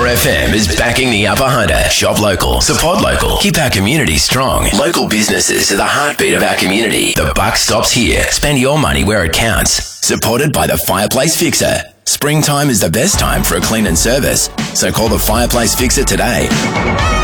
FM is backing the Upper Hunter. Shop local, support local, keep our community strong. Local businesses are the heartbeat of our community. The buck stops here. Spend your money where it counts. Supported by the Fireplace Fixer. Springtime is the best time for a clean and service, so call the Fireplace Fixer today.